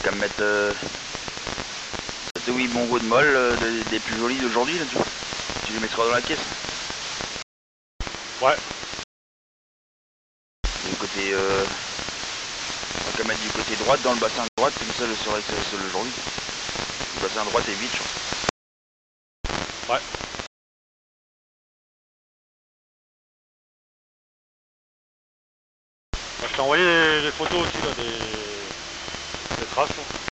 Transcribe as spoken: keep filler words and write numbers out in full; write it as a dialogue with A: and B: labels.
A: qu'à me mettre euh, deux oui bongo de molle, euh, des, des plus jolis d'aujourd'hui là, tu vois. Tu les mettras dans la caisse.
B: Ouais.
A: Du côté euh, tant qu'à mettre du côté droite dans le bassin de droite, comme ça je saurais que c'est le aujourd'hui. Le bassin de droite est vide, je crois.
B: Ouais. Bah, je t'ai envoyé les, les photos aussi là des, des traces. Là.